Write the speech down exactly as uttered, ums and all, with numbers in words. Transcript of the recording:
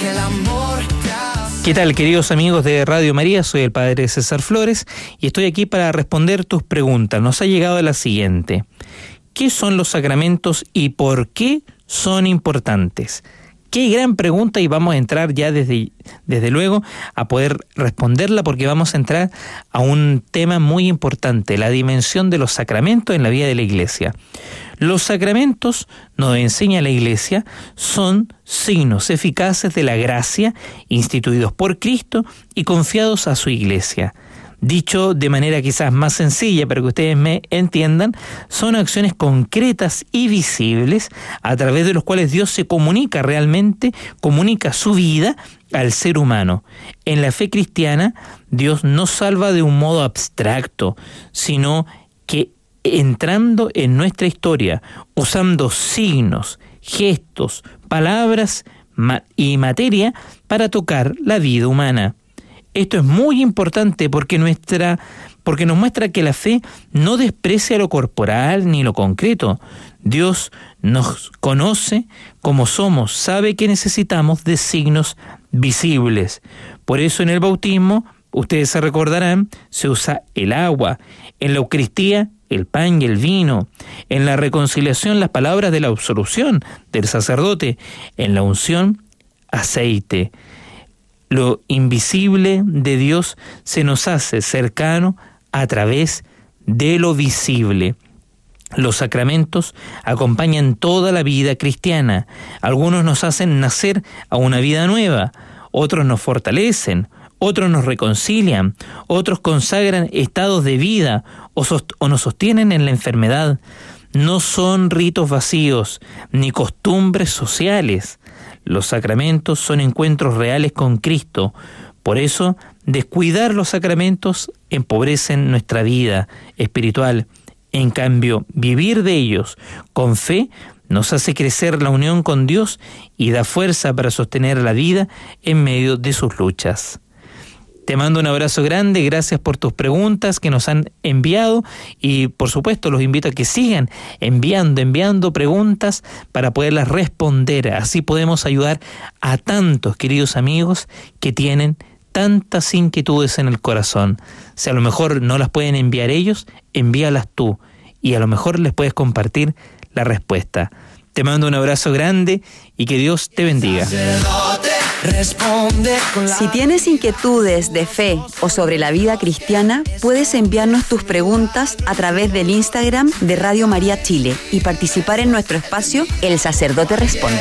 ¿Qué tal, queridos amigos de Radio María? Soy el Padre César Flores y estoy aquí para responder tus preguntas. Nos ha llegado la siguiente: ¿qué son los sacramentos y por qué son importantes? Qué gran pregunta, y vamos a entrar ya desde, desde luego a poder responderla, porque vamos a entrar a un tema muy importante, la dimensión de los sacramentos en la vida de la Iglesia. Los sacramentos, nos enseña la Iglesia, son signos eficaces de la gracia instituidos por Cristo y confiados a su Iglesia. Dicho de manera quizás más sencilla para que ustedes me entiendan, son acciones concretas y visibles a través de los cuales Dios se comunica realmente, comunica su vida al ser humano. En la fe cristiana, Dios no salva de un modo abstracto, sino que entrando en nuestra historia, usando signos, gestos, palabras y materia para tocar la vida humana. Esto es muy importante porque nuestra, porque nos muestra que la fe no desprecia lo corporal ni lo concreto. Dios nos conoce como somos, sabe que necesitamos de signos visibles. Por eso en el bautismo, ustedes se recordarán, se usa el agua. En la Eucaristía, el pan y el vino. En la reconciliación, las palabras de la absolución del sacerdote. En la unción, aceite. Lo invisible de Dios se nos hace cercano a través de lo visible. Los sacramentos acompañan toda la vida cristiana. Algunos nos hacen nacer a una vida nueva, otros nos fortalecen, otros nos reconcilian, otros consagran estados de vida o, sost- o nos sostienen en la enfermedad. No son ritos vacíos ni costumbres sociales. Los sacramentos son encuentros reales con Cristo. Por eso, descuidar los sacramentos empobrecen nuestra vida espiritual. En cambio, vivir de ellos con fe nos hace crecer la unión con Dios y da fuerza para sostener la vida en medio de sus luchas. Te mando un abrazo grande, gracias por tus preguntas que nos han enviado y por supuesto los invito a que sigan enviando, enviando preguntas para poderlas responder. Así podemos ayudar a tantos queridos amigos que tienen tantas inquietudes en el corazón. Si a lo mejor no las pueden enviar ellos, envíalas tú y a lo mejor les puedes compartir la respuesta. Te mando un abrazo grande y que Dios te bendiga. Si tienes inquietudes de fe o sobre la vida cristiana, puedes enviarnos tus preguntas a través del Instagram de Radio María Chile y participar en nuestro espacio El Sacerdote Responde.